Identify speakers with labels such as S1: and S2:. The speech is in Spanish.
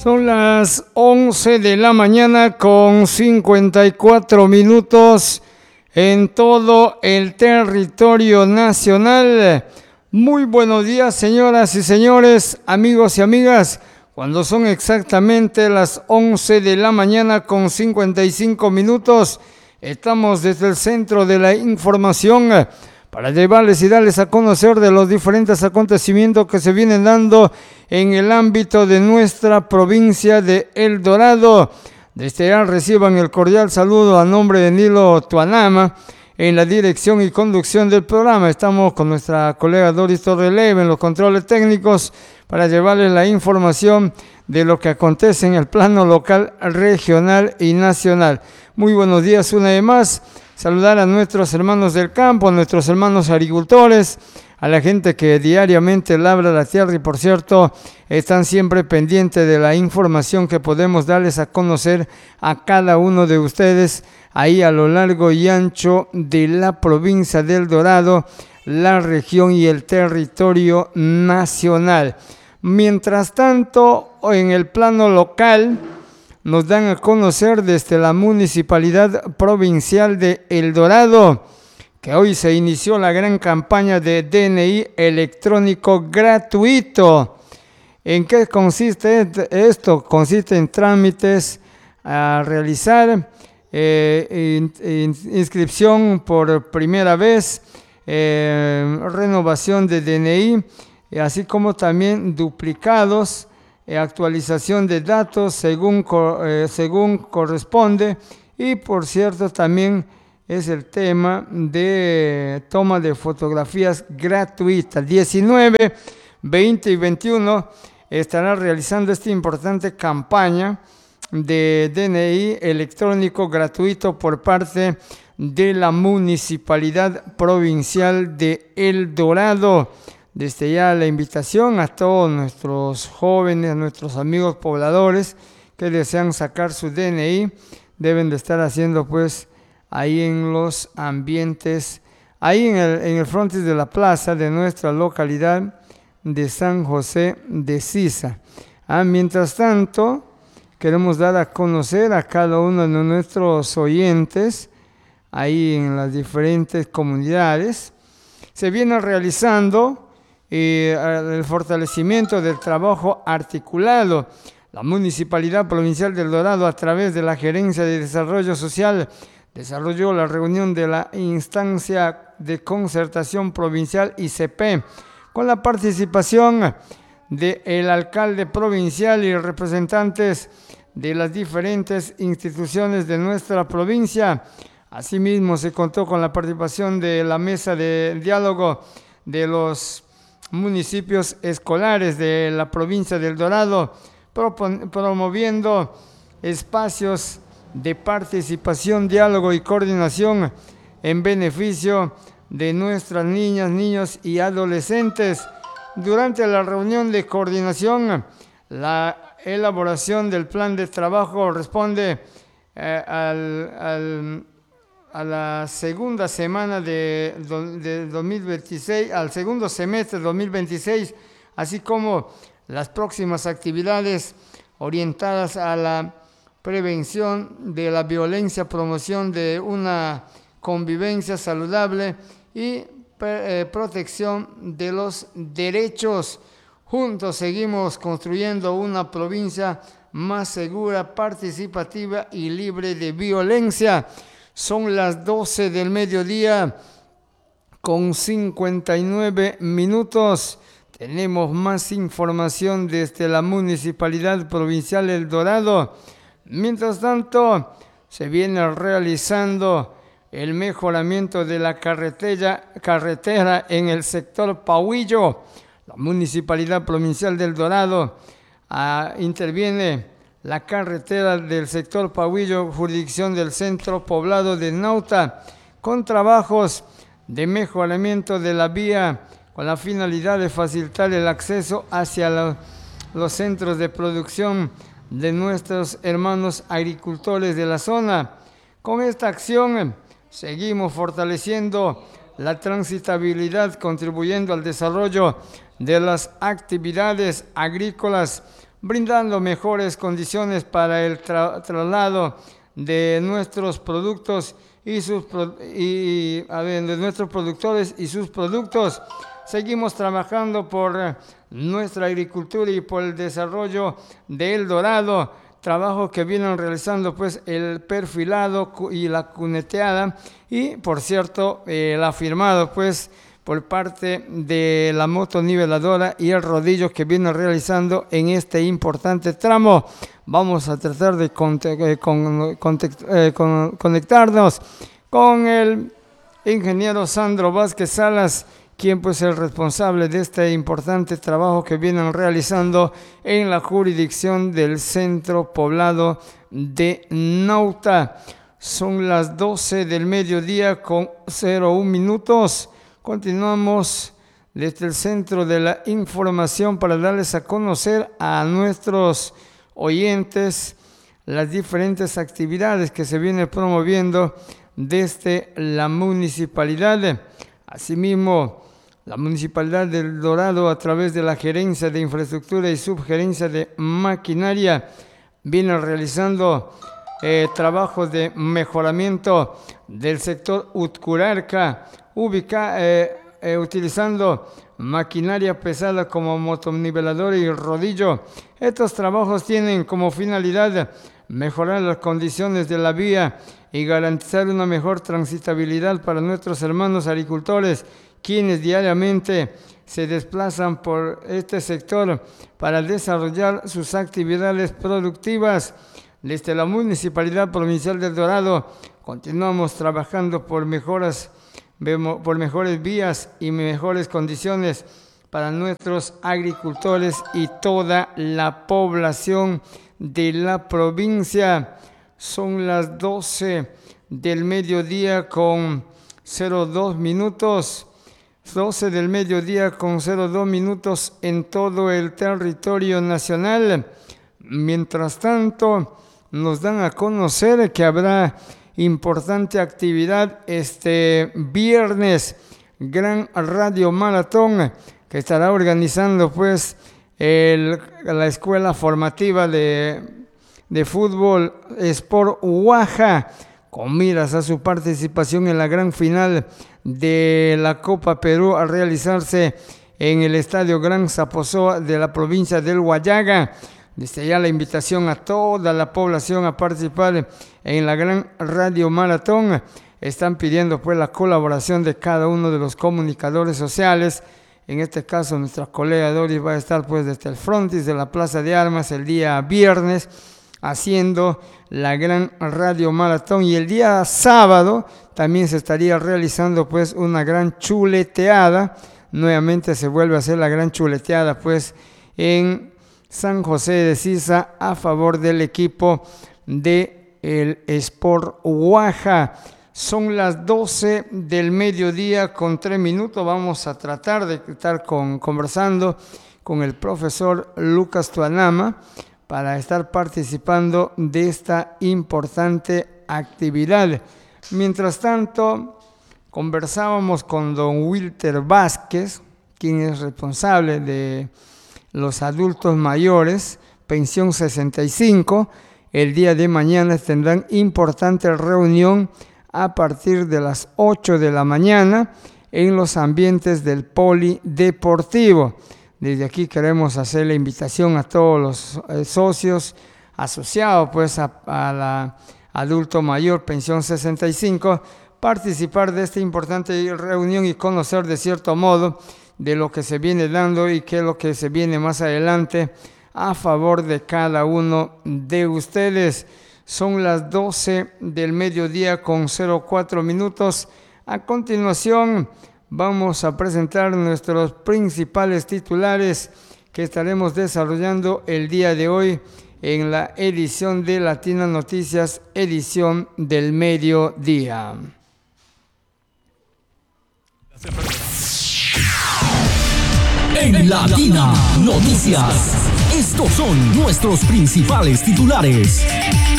S1: Son las 11 de la mañana con 54 minutos en todo el territorio nacional. Muy buenos días, señoras y señores, amigos y amigas. Cuando son exactamente las 11 de la mañana con 55 minutos, estamos desde el centro de la información para llevarles y darles a conocer de los diferentes acontecimientos que se vienen dando en el ámbito de nuestra provincia de El Dorado. Desde ya reciban el cordial saludo a nombre de Nilo Tuanama en la dirección y conducción del programa. Estamos con nuestra colega Doris Torreleve en los controles técnicos para llevarles la información de lo que acontece en el plano local, regional y nacional. Muy buenos días una vez más. Saludar a nuestros hermanos del campo, a nuestros hermanos agricultores, a la gente que diariamente labra la tierra y, por cierto, están siempre pendientes de la información que podemos darles a conocer a cada uno de ustedes ahí a lo largo y ancho de la provincia de El Dorado, la región y el territorio nacional. Mientras tanto, en el plano local, nos dan a conocer desde la Municipalidad Provincial de El Dorado que hoy se inició la gran campaña de DNI electrónico gratuito. ¿En qué consiste esto? Consiste en trámites a realizar, inscripción por primera vez, renovación de DNI, así como también duplicados, actualización de datos según corresponde, y por cierto también es el tema de toma de fotografías gratuitas. 19, 20 y 21 estará realizando esta importante campaña de DNI electrónico gratuito por parte de la Municipalidad Provincial de El Dorado. Desde ya la invitación a todos nuestros jóvenes, a nuestros amigos pobladores que desean sacar su DNI, deben de estar haciendo pues ahí en los ambientes, ahí en el frontis de la plaza de nuestra localidad de San José de Sisa. Mientras tanto, queremos dar a conocer a cada uno de nuestros oyentes, ahí en las diferentes comunidades, se viene realizando el fortalecimiento del trabajo articulado. La Municipalidad Provincial del Dorado, a través de la Gerencia de Desarrollo Social, desarrolló la reunión de la Instancia de Concertación Provincial ICP, con la participación del alcalde provincial y representantes de las diferentes instituciones de nuestra provincia. Asimismo, se contó con la participación de la mesa de diálogo de los municipios escolares de la provincia del Dorado, promoviendo espacios de participación, diálogo y coordinación en beneficio de nuestras niñas, niños y adolescentes. Durante la reunión de coordinación, la elaboración del plan de trabajo responde a la segunda semana de 2026, al segundo semestre de 2026, así como las próximas actividades orientadas a la prevención de la violencia, promoción de una convivencia saludable y protección de los derechos. Juntos seguimos construyendo una provincia más segura, participativa y libre de violencia. Son las 12 del mediodía con 59 minutos. Tenemos más información desde la Municipalidad Provincial El Dorado. Mientras tanto, se viene realizando el mejoramiento de la carretera en el sector Pahuillo. La Municipalidad Provincial del Dorado interviene la carretera del sector Pahuillo, jurisdicción del centro poblado de Nauta, con trabajos de mejoramiento de la vía con la finalidad de facilitar el acceso hacia los centros de producción de nuestros hermanos agricultores de la zona. Con esta acción seguimos fortaleciendo la transitabilidad, contribuyendo al desarrollo de las actividades agrícolas brindando mejores condiciones para el traslado de nuestros productos de nuestros productores y sus productos. Seguimos trabajando por nuestra agricultura y por el desarrollo de El Dorado, trabajo que vienen realizando pues el perfilado y la cuneteada, y por cierto el afirmado pues por parte de la motoniveladora y el rodillo que viene realizando en este importante tramo. Vamos a tratar de conectarnos con el ingeniero Sandro Vázquez Salas, quien pues es el responsable de este importante trabajo que vienen realizando en la jurisdicción del centro poblado de Nauta. Son las 12 del mediodía con 01 minutos. Continuamos desde el centro de la información para darles a conocer a nuestros oyentes las diferentes actividades que se vienen promoviendo desde la municipalidad. Asimismo, la Municipalidad de El Dorado, a través de la Gerencia de Infraestructura y Subgerencia de Maquinaria, viene realizando trabajos de mejoramiento del sector Utcurarca, utilizando maquinaria pesada como motonivelador y rodillo. Estos trabajos tienen como finalidad mejorar las condiciones de la vía y garantizar una mejor transitabilidad para nuestros hermanos agricultores, quienes diariamente se desplazan por este sector para desarrollar sus actividades productivas. Desde la Municipalidad Provincial de El Dorado continuamos trabajando por mejores vías y mejores condiciones para nuestros agricultores y toda la población de la provincia. Son las 12 del mediodía con 02 minutos. 12 del mediodía con 02 minutos en todo el territorio nacional. Mientras tanto, nos dan a conocer que habrá importante actividad este viernes, gran radio maratón que estará organizando pues la escuela formativa de fútbol Sport Uaja, con miras a su participación en la gran final de la Copa Perú a realizarse en el Estadio Gran Zaposoa de la provincia del Huallaga. Desde ya la invitación a toda la población a participar en la gran radio maratón. Están pidiendo pues la colaboración de cada uno de los comunicadores sociales. En este caso nuestra colega Doris va a estar pues desde el frontis de la Plaza de Armas el día viernes haciendo la gran radio maratón, y el día sábado también se estaría realizando pues una gran chuleteada. Nuevamente se vuelve a hacer la gran chuleteada pues en San José de Sisa a favor del equipo de el Sport Uaja. Son las 12 del mediodía con 3 minutos. Vamos a tratar de estar conversando con el profesor Lucas Tuanama para estar participando de esta importante actividad. Mientras tanto, conversábamos con don Wilter Vázquez, quien es responsable de los adultos mayores, pensión 65. El día de mañana tendrán importante reunión a partir de las 8 de la mañana en los ambientes del polideportivo. Desde aquí queremos hacer la invitación a todos los socios asociados pues a la adulto mayor pensión 65, participar de esta importante reunión y conocer de cierto modo de lo que se viene dando y qué es lo que se viene más adelante a favor de cada uno de ustedes. Son las 12 del mediodía con 04 minutos. A continuación vamos a presentar nuestros principales titulares que estaremos desarrollando el día de hoy en la edición de Latina Noticias, edición del mediodía.
S2: En Latina Noticias, estos son nuestros principales titulares.